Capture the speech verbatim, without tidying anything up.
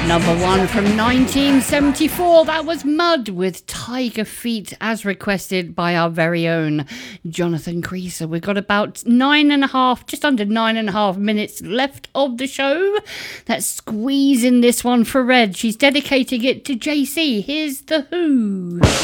Number one from nineteen seventy-four, that was Mud with Tiger Feet, as requested by our very own Jonathan Creaser. We've got about nine and a half, just under nine and a half minutes left of the show. Let's squeeze in this one for Red. She's dedicating it to J C. Here's The Who.